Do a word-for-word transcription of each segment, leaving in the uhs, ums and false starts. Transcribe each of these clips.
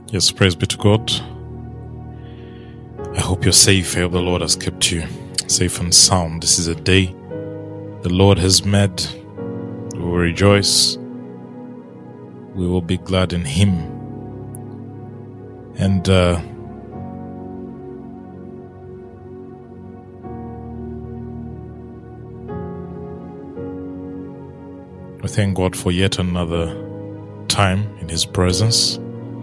Yes, praise be to God. I hope you're safe. I hope the Lord has kept you safe and sound. This is a day the Lord has made. We will rejoice. We will be glad in Him. And uh, we thank God for yet another time in His presence.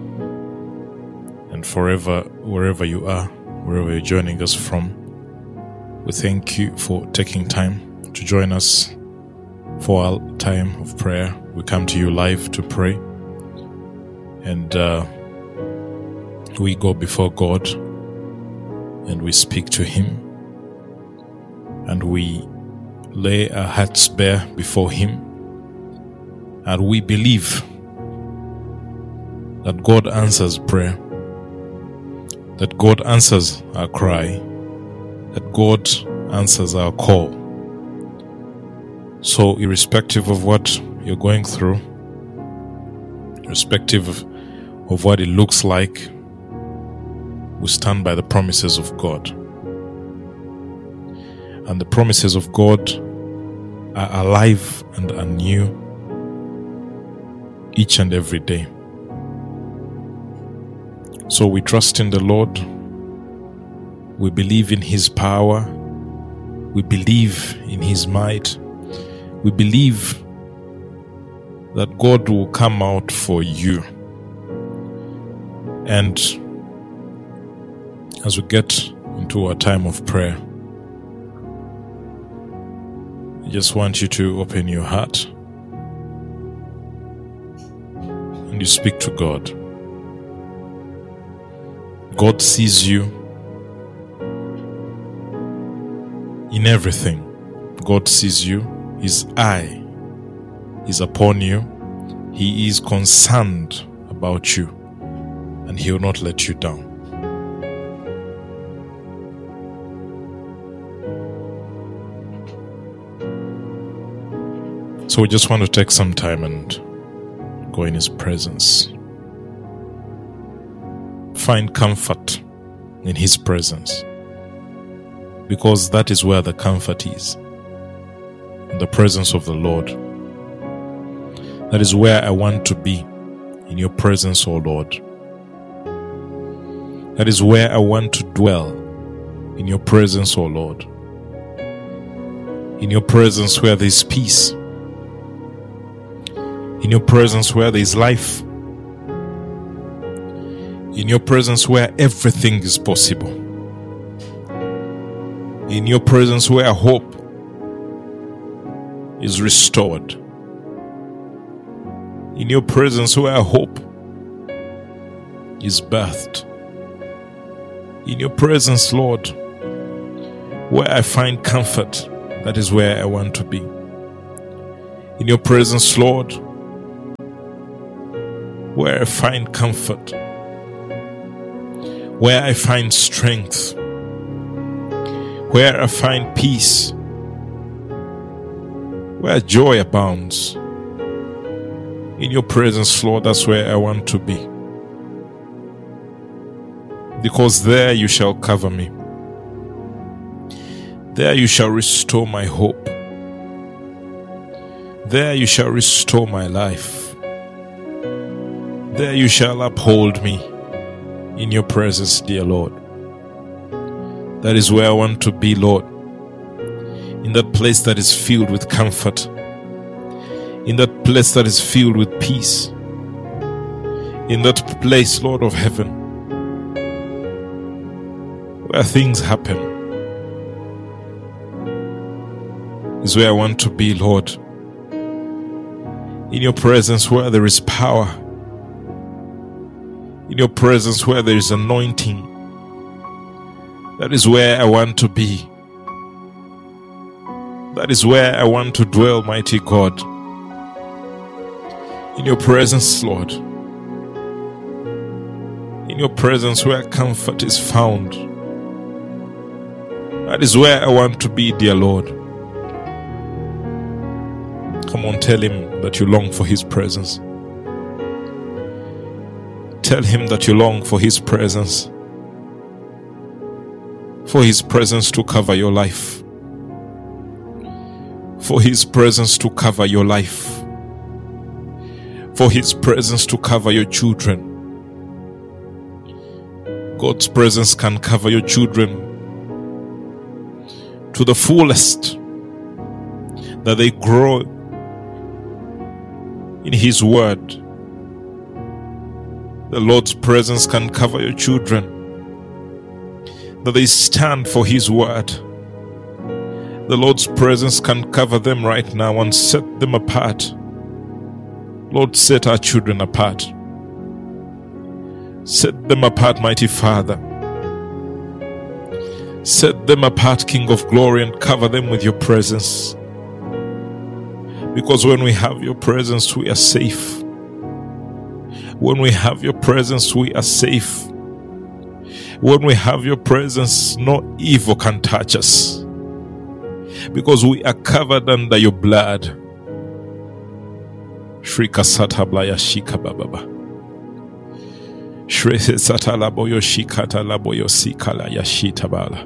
And forever, wherever you are, wherever you're joining us from, we thank you for taking time to join us for our time of prayer. We come to you live to pray, and uh, we go before God and we speak to Him, and we lay our hearts bare before Him, and we believe that God answers prayer, that God answers our cry, that God answers our call. So irrespective of what you're going through, irrespective of, of what it looks like, we stand by the promises of God. And the promises of God are alive and anew each and every day. So we trust in the Lord. We believe in His power. We believe in His might. We believe that God will come out for you. And as we get into our time of prayer, I just want you to open your heart and you speak to God. God sees you in everything. God sees you. His eye is upon you. He is concerned about you, and He will not let you down. So we just want to take some time and go in His presence. Find comfort in His presence, because that is where the comfort is. In the presence of the Lord. That is where I want to be, in your presence, O Lord. That is where I want to dwell, in your presence, O Lord. In your presence where there is peace. In your presence where there is life. In your presence where everything is possible. In your presence where hope is restored. In your presence where hope is birthed. In your presence, Lord, where I find comfort, that is where I want to be. In your presence, Lord, where I find comfort, where I find strength, where I find peace, where joy abounds. In your presence, Lord, that's where I want to be. Because there you shall cover me. There you shall restore my hope. There you shall restore my life. There you shall uphold me in your presence, dear Lord. That is where I want to be, Lord. In that place that is filled with comfort. In that place that is filled with peace. In that place, Lord of heaven, where things happen, is where I want to be, Lord. In your presence where there is power. In your presence where there is anointing. That is where I want to be. That is where I want to dwell, mighty God. In your presence, Lord. In your presence where comfort is found. That is where I want to be, dear Lord. Come on, tell Him that you long for His presence. Tell him that you long for his presence. For his presence to cover your life. For his presence to cover your life. For his presence to cover your children. God's presence can cover your children to the fullest, that they grow in his word. The Lord's presence can cover your children, that they stand for his word. The Lord's presence can cover them right now and set them apart. Lord, set our children apart. Set them apart, mighty Father. Set them apart, King of glory, and cover them with your presence. Because when we have your presence, we are safe. When we have your presence, we are safe. When we have your presence, no evil can touch us. Because we are covered under your blood. Shrika Satablaya Shika Bababa. Shrese Satalaboyo Shikata Laboyo Sikala Yashitabala.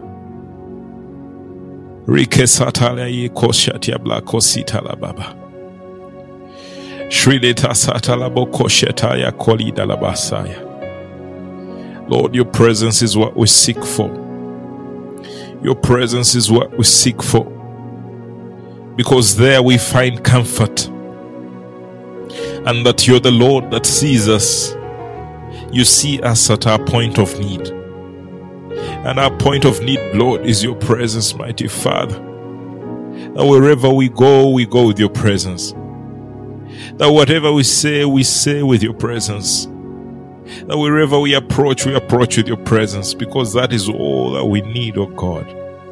Rike Satala Yekoshatia Blakosita Lababa. Shrileta Satalabo Koshetaya Kolida Labasaya. Lord, your presence is what we seek for. Your presence is what we seek for. Because there we find comfort. And that you're the Lord that sees us. You see us at our point of need. And our point of need, Lord, is your presence, mighty Father. That wherever we go, we go with your presence. That whatever we say, we say with your presence. That wherever we approach, we approach with your presence. Because that is all that we need, oh God.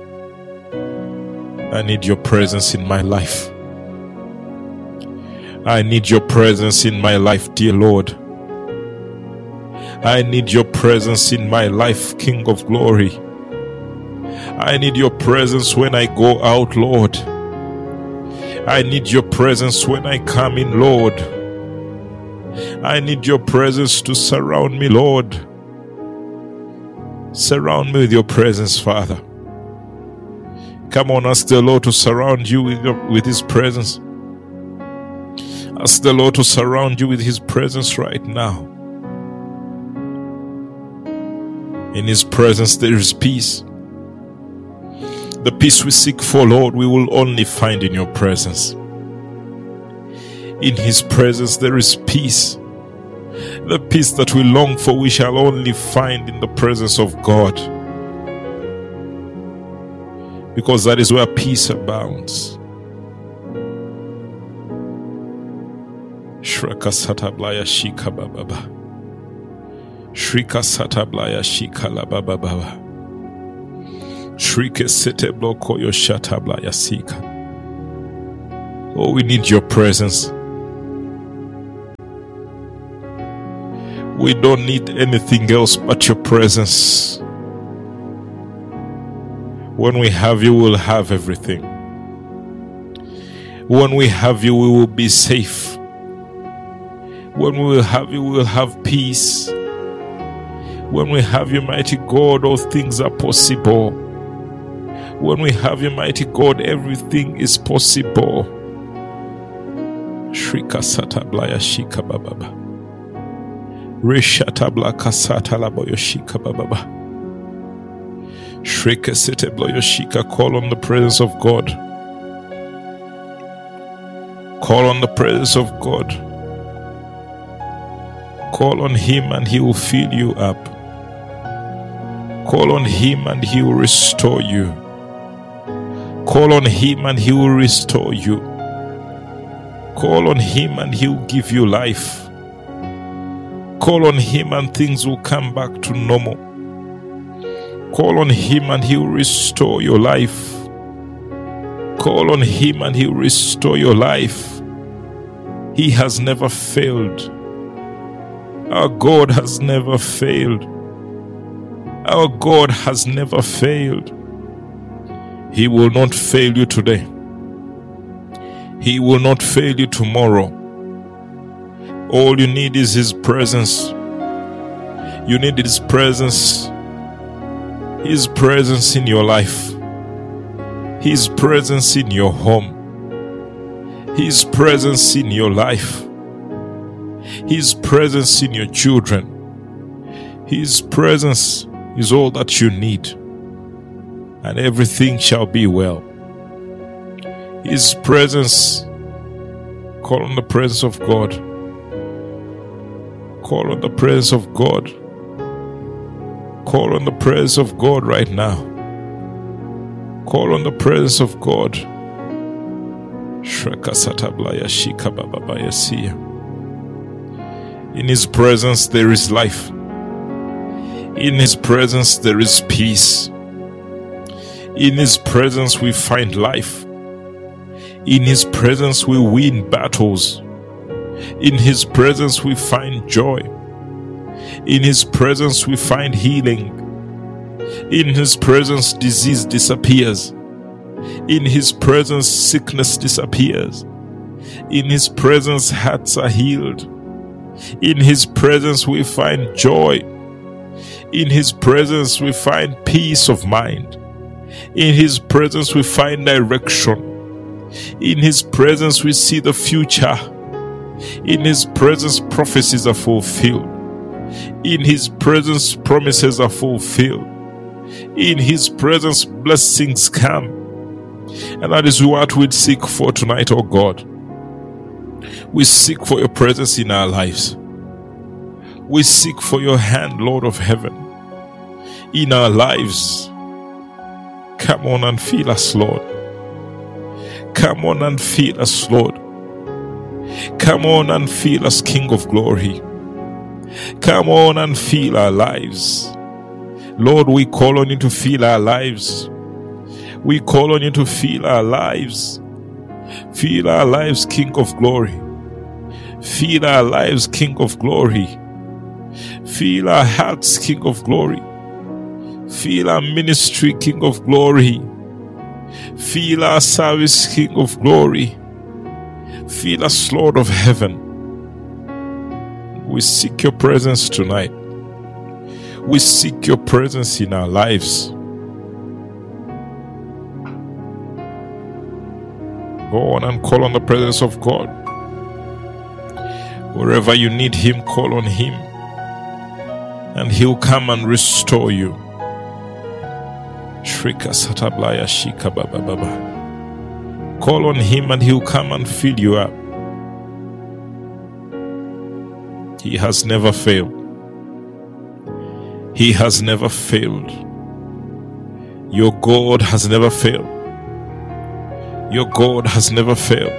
I need your presence in my life. I need your presence in my life, dear Lord. I need your presence in my life, King of glory. I need your presence when I go out, Lord. I need your presence when I come in, Lord. I need your presence to surround me, Lord. Surround me with your presence, Father. Come on, ask the Lord to surround you with, your, with his presence. Ask the Lord to surround you with his presence right now. In his presence there is peace. The peace we seek for, Lord, we will only find in your presence. In his presence there is peace. The peace that we long for, we shall only find in the presence of God. Because that is where peace abounds. Shrika Satablaya Shika Bababa. Shrika Satablaya Shika Labababa. Shrike Sete Bloko Yoshatablaya Sika. Oh, we need your presence. We don't need anything else but your presence. When we have you, we'll have everything. When we have you, we will be safe. When we will have you, we will have peace. When we have you, mighty God, all things are possible. When we have you, mighty God, everything is possible. Shrika Satablaya Shika Bababa. Reshatabla Kasata Laboyo Shika Bababa. Shrika Setebloyo Shika. Call on the presence of God. Call on the presence of God. Call on him and he will fill you up. Call on him and he will restore you. Call on him and he will restore you. Call on him and he will give you life. Call on him and things will come back to normal. Call on him and he will restore your life. Call on him and he will restore your life. He has never failed. Our God has never failed. Our God has never failed. He will not fail you today. He will not fail you tomorrow. All you need is his presence. You need His presence. His presence in your life. His presence in your home. His presence in your life. His presence in your children. His presence is all that you need, and everything shall be well. His presence, call on the presence of God. Call on the presence of God. Call on the presence of God right now. Call on the presence of God. In His presence there is life. In His presence there is peace. In His presence we find life. In His presence we win battles. In His presence we find joy. In His presence we find healing. In His presence disease disappears. In His presence sickness disappears. In His presence hearts are healed. In His presence we find joy. In His presence we find peace of mind. In His presence we find direction. In His presence we see the future. In His presence prophecies are fulfilled. In His presence promises are fulfilled. In His presence blessings come. And that is what we seek for tonight, oh God. We seek for your presence in our lives. We seek for your hand, Lord of heaven, in our lives. Come on and fill us, Lord. Come on and fill us, Lord. Come on and fill us, King of glory. Come on and fill our lives. Lord, we call on you to fill our lives. We call on you to fill our lives. Fill our lives, King of glory. Fill our lives, King of glory. Fill our hearts, King of glory. Fill our ministry, King of glory. Fill our service, King of glory. Fill us, Lord of heaven. We seek your presence tonight. We seek your presence in our lives. Go on and call on the presence of God. Wherever you need Him, call on Him, and He'll come and restore you. Shrika Satablaya Shika Baba Baba. Call on Him and He'll come and fill you up. He has never failed. He has never failed. Your God has never failed. Your God has never failed.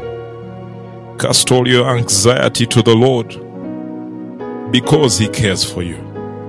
Cast all your anxiety to the Lord, because He cares for you.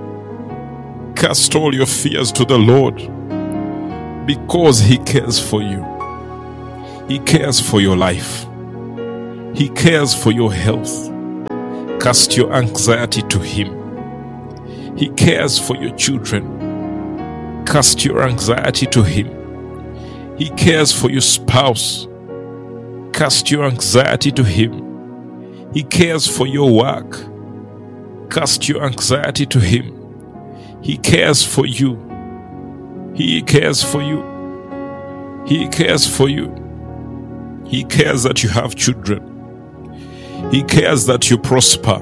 Cast all your fears to the Lord, because He cares for you. He cares for your life. He cares for your health. Cast your anxiety to Him. He cares for your children. Cast your anxiety to Him. He cares for your spouse. Cast your anxiety to Him. He cares for your work. Cast your anxiety to Him. He cares for you. He cares for you. He cares for you. He cares that you have children. He cares that you prosper.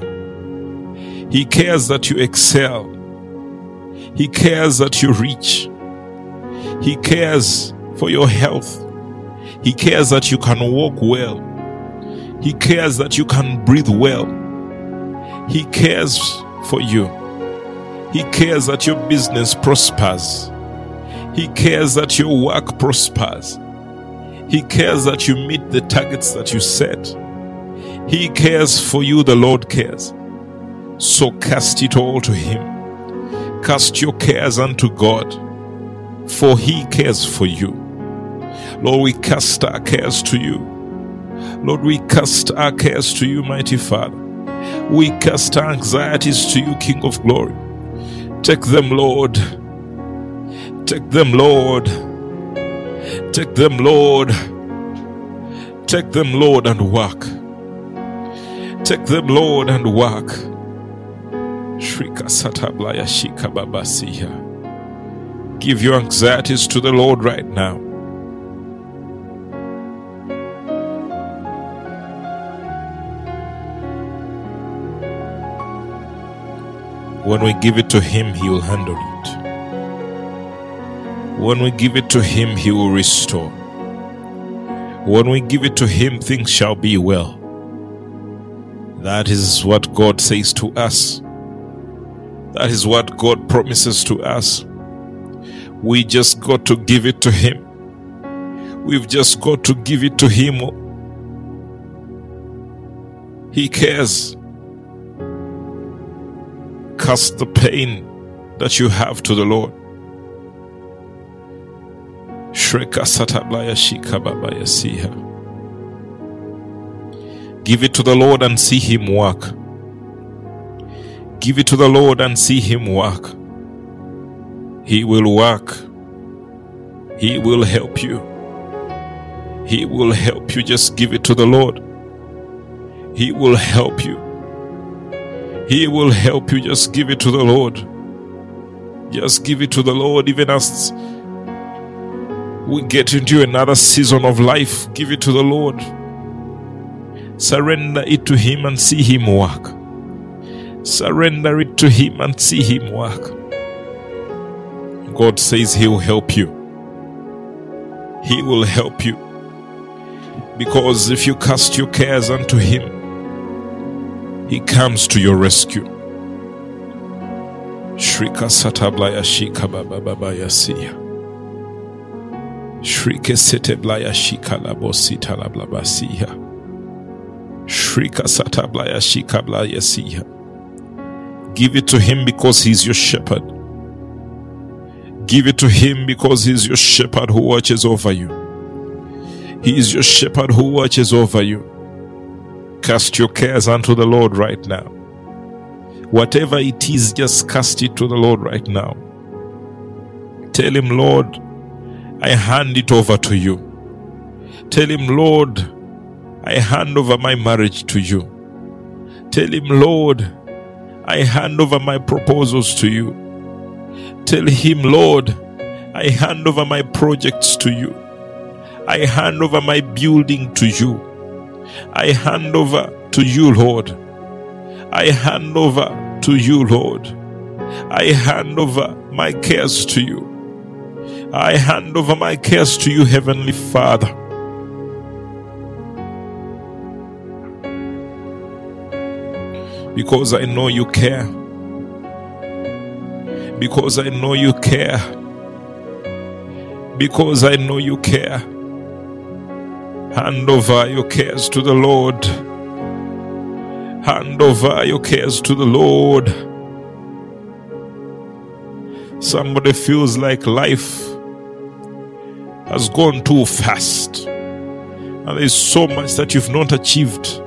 He cares that you excel. He cares that you reach. He cares for your health. He cares that you can walk well. He cares that you can breathe well. He cares for you. He cares that your business prospers. He cares that your work prospers. He cares that you meet the targets that you set. He cares for you, the Lord cares. So cast it all to Him. Cast your cares unto God, for He cares for you. Lord, we cast our cares to you. Lord, we cast our cares to you, mighty Father. We cast our anxieties to you, King of glory. Take them, Lord. Take them, Lord. Take them, Lord. Take them, Lord, and work. Take them, Lord, and work. Shrika Satablaya Shika Babasiya. Give your anxieties to the Lord right now. When we give it to Him, He will handle it. When we give it to Him, He will restore. When we give it to Him, things shall be well. That is what God says to us. That is what God promises to us. We just got to give it to Him. We've just got to give it to Him. He cares. Cast the pain that you have to the Lord. Shreka Satablaya Shika Babaya Siha. Give it to the Lord and see Him work. Give it to the Lord and see Him work. He will work. He will help you. He will help you. Just give it to the Lord. He will help you. He will help you. Just give it to the Lord. Just give it to the Lord. Even as we get into another season of life, give it to the Lord. Surrender it to Him and see Him work. Surrender it to Him and see Him work. God says He will help you. He will help you. Because if you cast your cares unto Him, He comes to your rescue. Shrika Satablaya Shika Bababaya Siya. Shrike Seteblaya Shika Labosita Lablabasiya. Shrika Satablaya Shika Blaya Siya. Give it to Him because He's your shepherd. Give it to Him because He's your shepherd who watches over you. He is your shepherd who watches over you. Cast your cares unto the Lord right now. Whatever it is, just cast it to the Lord right now. Tell Him, Lord, I hand it over to you. Tell Him, Lord, I hand over my marriage to you. Tell Him, Lord, I hand over my proposals to you. Tell Him, Lord, I hand over my projects to you. I hand over my building to you. I hand over to you, Lord. I hand over to you, Lord. I hand over my cares to you. I hand over my cares to you, Heavenly Father. Because I know you care. Because I know you care. Because I know you care. Hand over your cares to the Lord. Hand over your cares to the Lord. Somebody feels like life has gone too fast, and there's so much that you've not achieved.